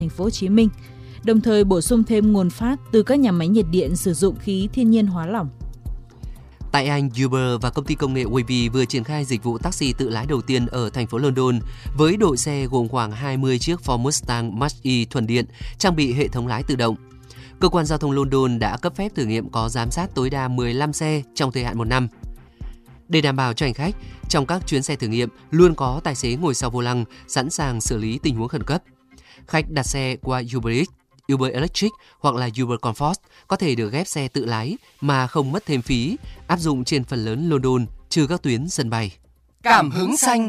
thành phố Hồ Chí Minh, đồng thời bổ sung thêm nguồn phát từ các nhà máy nhiệt điện sử dụng khí thiên nhiên hóa lỏng. Tại Anh, Uber và công ty công nghệ Wavy vừa triển khai dịch vụ taxi tự lái đầu tiên ở thành phố London với đội xe gồm khoảng 20 chiếc Ford Mustang Mach-E thuần điện trang bị hệ thống lái tự động. Cơ quan giao thông London đã cấp phép thử nghiệm có giám sát tối đa 15 xe trong thời hạn 1 năm. Để đảm bảo cho hành khách, trong các chuyến xe thử nghiệm luôn có tài xế ngồi sau vô lăng sẵn sàng xử lý tình huống khẩn cấp. Khách đặt xe qua Uber Eats, Uber Electric hoặc là Uber Comfort có thể được ghép xe tự lái mà không mất thêm phí, áp dụng trên phần lớn London trừ các tuyến sân bay. Cảm hứng xanh.